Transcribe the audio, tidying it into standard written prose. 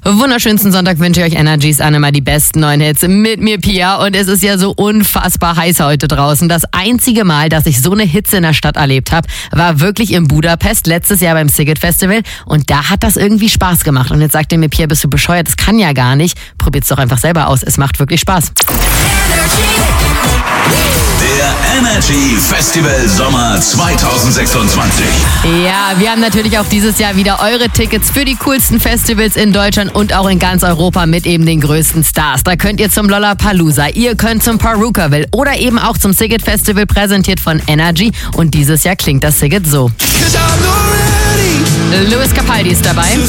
Wunderschönsten Sonntag wünsche ich euch Energies an, immer die besten neuen Hits mit mir, Pia. Und es ist ja so unfassbar heiß heute draußen. Das einzige Mal, dass ich so eine Hitze in der Stadt erlebt habe, war wirklich in Budapest, letztes Jahr beim Sziget Festival. Und da hat das irgendwie Spaß gemacht. Und jetzt sagt ihr mir, Pia, bist du bescheuert? Das kann ja gar nicht. Probiert's doch einfach selber aus. Es macht wirklich Spaß. Der Energy Festival Sommer 2026. Ja, wir haben natürlich auch dieses Jahr wieder eure Tickets für die coolsten Festivals in Deutschland und auch in ganz Europa mit eben den größten Stars. Da könnt ihr zum Lollapalooza, ihr könnt zum Purukaville oder eben auch zum Sziget Festival, präsentiert von Energy. Und dieses Jahr klingt das Sziget so. Lewis Capaldi ist dabei.